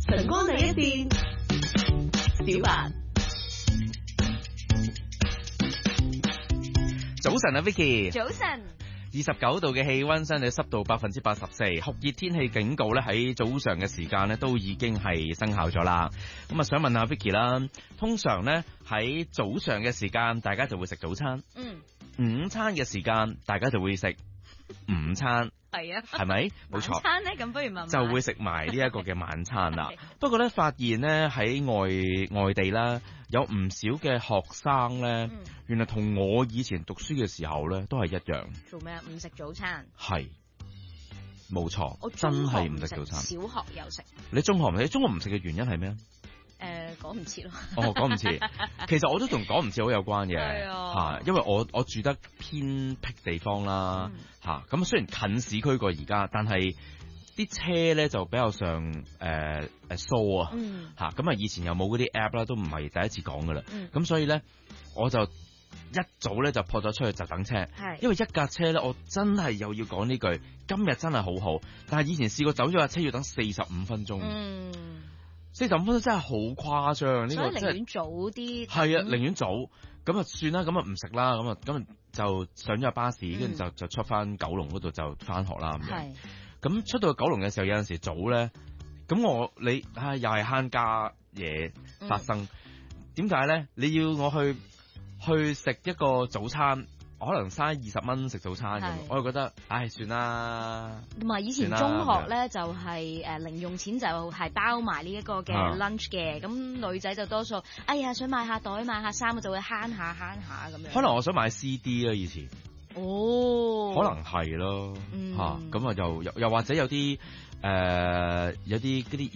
晨光第一線，小白。 早晨啊 Vicky， 早晨。 29度嘅氣溫，相對濕度84%，酷熱天氣警告咧喺早上嘅時間咧都已經係生效咗啦。咁啊，想問下 Vicky 啦，通常咧喺早上嘅時間，大家就會食早餐。午餐嘅時間，大家就會食午餐。 係啊， 係咪？冇錯。 晚餐咧，咁不如問問就會食埋呢一個嘅晚餐啦。不過咧，發現咧喺外地啦，有唔少嘅學生咧，原來同我以前讀書嘅時候咧都係一樣。 做咩啊？唔食早餐。 係，冇錯。 我真係唔食早餐。 小學有食。 你中學唔食？中學唔食嘅原因係咩啊？ 講唔切咯。 哦，講唔切。其實我都同講唔切好有關嘅。 係啊。 因為我住得偏僻地方啦。咁雖然近市區過而家，但係啲車咧就比較上疏啊。咁以前又冇嗰啲 app 啦，都唔係第一次講噶啦。咁所以咧，我就一早咧就撲咗出去就等車。因為一架車咧，我真係又要講呢句，今日真係好好。但係以前試過走咗架車要等45分鐘。45分鐘真係好誇張，呢個所以寧願早啲。 係啊，寧願早。咁啊算啦，咁啊唔食啦，咁啊就上咗巴士，跟住就出翻九龍嗰度就翻學啦。咁出到九龍嘅時候，有陣時早咧，咁你又係慳家嘢發生。點解咧？你要我去食一個早餐，可能嘥20蚊食早餐咁，我就覺得，算啦。 同埋以前中學咧就係零用錢就係包埋呢一個嘅 lunch 嘅，咁女仔就多數，想買下袋買下衫，我就會慳下咁樣。 可能我想買 CD 啊，以前。 哦。 可能係咯，咁啊又或者有啲嗰啲